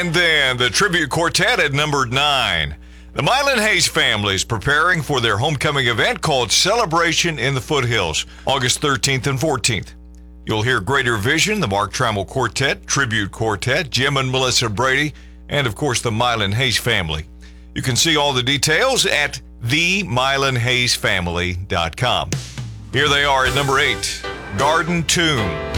And then the tribute quartet at number 9. The Mylan Hayes family is preparing for their homecoming event called Celebration in the Foothills, August 13th and 14th. You'll hear Greater Vision, the Mark Trammell Quartet, Tribute Quartet, Jim and Melissa Brady, and of course the Mylan Hayes family. You can see all the details at themylanhayesfamily.com. Here they are at number 8, Garden Tune.